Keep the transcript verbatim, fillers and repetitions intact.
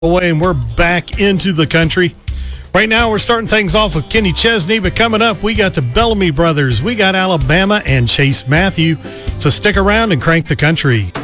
away, and we're back into the country. Right now, we're starting things off with Kenny Chesney, but coming up, we got the Bellamy Brothers, we got Alabama, and Chase Matthew. So stick around and crank the country.